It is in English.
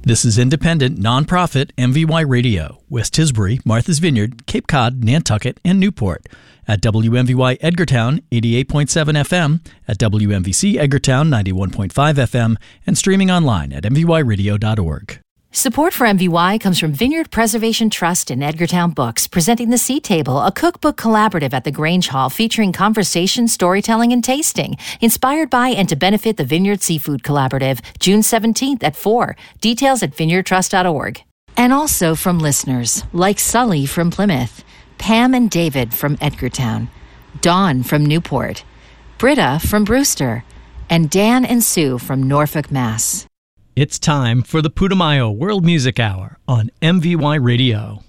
This is independent, nonprofit MVY Radio, West Tisbury, Martha's Vineyard, Cape Cod, Nantucket, and Newport. At WMVY Edgartown, 88.7 FM, at WMVC Edgartown, 91.5 FM, and streaming online at mvyradio.org. Support for MVY comes from Vineyard Preservation Trust and Edgartown Books, presenting The Sea Table, a cookbook collaborative at the Grange Hall featuring conversation, storytelling, and tasting. Inspired by and to benefit the Vineyard Seafood Collaborative, June 17th at 4. Details at vineyardtrust.org. And also from listeners like Sully from Plymouth, Pam and David from Edgartown, Dawn from Newport, Britta from Brewster, and Dan and Sue from Norfolk, Mass. It's time for the Putumayo World Music Hour on MVY Radio.